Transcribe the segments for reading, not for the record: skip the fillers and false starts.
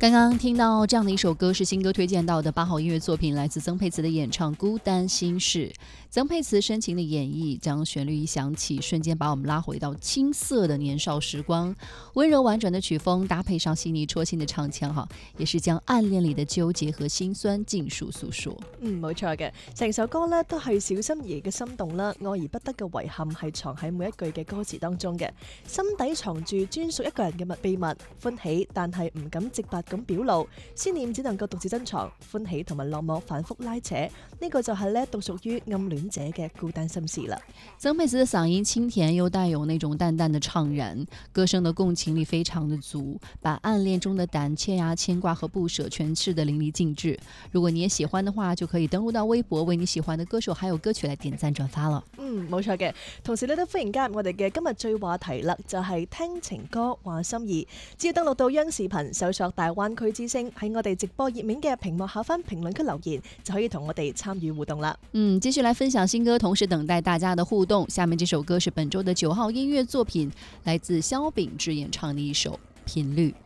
刚刚听到这样的一首歌，是新歌推荐到的8号音乐作品，来自曾沛慈的演唱《孤单心事》。曾沛慈深情的演绎，将旋律一响起，瞬间把我们拉回到青涩的年少时光。温柔婉转的曲风搭配上细腻戳心的唱腔，也是将暗戀裡的糾結和心酸盡數訴說。 冇錯嘅，成首歌咧都係小心翼翼嘅心動啦，愛而不得嘅遺憾係藏喺每一句嘅歌詞當中嘅，心底藏住專屬一個人嘅秘密，歡喜但係唔敢直白咁表露，思念只能夠獨自珍藏，歡喜同埋落寞反覆拉扯，呢個就係咧獨屬於暗戀者嘅孤單心事啦。 曾沛慈的嗓音清甜又帶有那種淡淡的悵然，歌聲的共情力非常的足，把暗戀中的膽怯牽掛和不捨詮釋得淋漓盡致。如果你也喜歡的話，就可以登錄到微博，為你喜歡的歌手還有歌曲來點讚轉發了。 冇錯嘅，同時你都歡迎加入我哋嘅今日最話題啦，就係聽情歌話心意。只要登錄到央視頻，搜索大灣區之聲，喺我哋直播頁面嘅屏幕下方評論區留言，就可以同我哋參與互動啦。 繼續來分享新歌，同時等待大家的互動。下面這首歌是本周的9號音樂作品，來自蕭秉治演唱的一首《頻率》。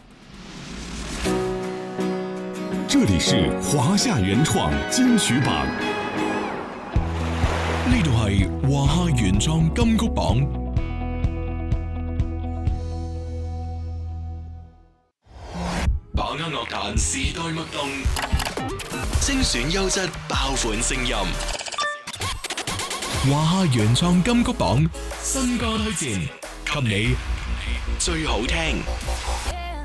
這裡是華夏原創金曲榜，呢度係華夏原創金曲榜。把握樂壇時代脈動，精選優質爆款聲音。華夏原創金曲榜新歌推薦，給你最好聽。